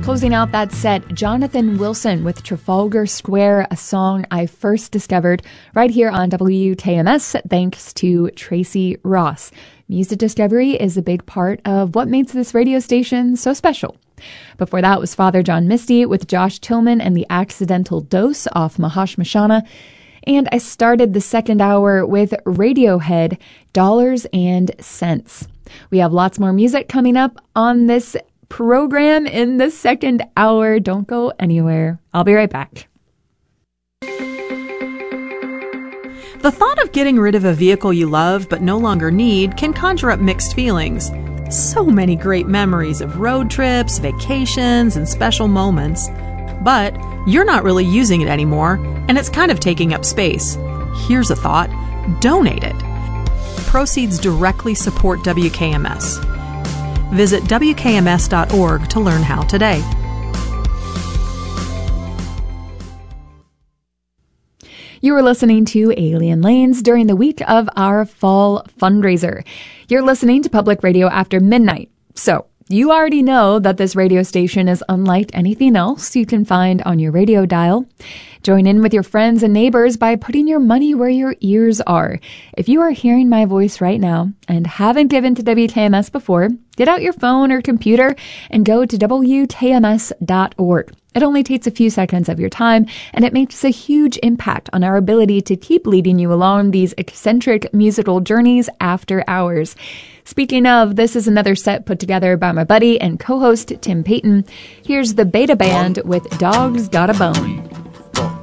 Closing out that set, Jonathan Wilson with Trafalgar Square, a song I first discovered right here on WKMS thanks to Tracy Ross. Music discovery is a big part of what makes this radio station so special. Before that was Father John Misty with Josh Tillman and the Accidental Dose off Mahash Mashana. And I started the second hour with Radiohead, Dollars and Cents. We have lots more music coming up on this program in the second hour. Don't go anywhere. I'll be right back. The thought of getting rid of a vehicle you love but no longer need can conjure up mixed feelings. So many great memories of road trips, vacations, and special moments. But you're not really using it anymore, and it's kind of taking up space. Here's a thought: donate it. Proceeds directly support WKMS. Visit WKMS.org to learn how today. You are listening to Alien Lanes during the week of our fall fundraiser. You're listening to Public Radio After Midnight. So, you already know that this radio station is unlike anything else you can find on your radio dial. Join in with your friends and neighbors by putting your money where your ears are. If you are hearing my voice right now and haven't given to WKMS before, get out your phone or computer and go to WKMS.org. It only takes a few seconds of your time, and it makes a huge impact on our ability to keep leading you along these eccentric musical journeys after hours. Speaking of, this is another set put together by my buddy and co-host Tim Payton. Here's the Beta Band with Dog's Got a Bone.